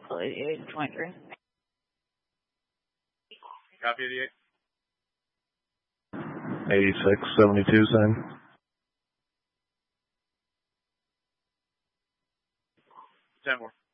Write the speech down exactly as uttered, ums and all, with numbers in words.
eighty-eight twenty-three. Copy eighty-eight. eighty-six seventy-two, same. ten more.